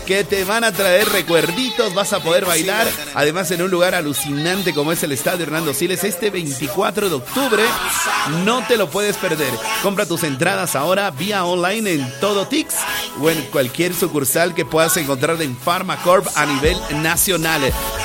que te van a traer recuerditos, vas a poder bailar, además en un lugar alucinante como es el Estadio Hernando Siles este 24 de octubre. No te lo puedes perder. Compra tus entradas ahora vía online en Todo Tix o en cualquier sucursal que puedas encontrar en Pharmacorp a nivel nacional.